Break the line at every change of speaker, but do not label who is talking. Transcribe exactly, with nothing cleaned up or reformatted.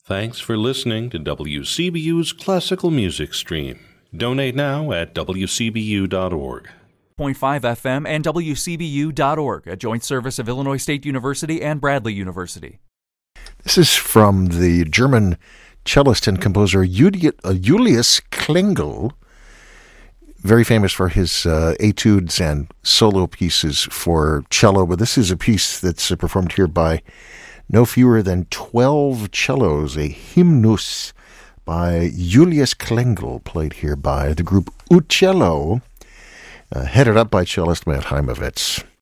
Thanks for listening to W C B U's Classical Music Stream. Donate now at W C B U dot org.
point five F M and W C B U dot org, a joint service of Illinois State University and Bradley University.
This is from the German cellist and composer Julius Klingel, very famous for his uh, etudes and solo pieces for cello, but this is a piece that's uh, performed here by no fewer than twelve cellos, a hymnus by Julius Klingel, played here by the group Uccello, uh, headed up by cellist Matt Heimovitz.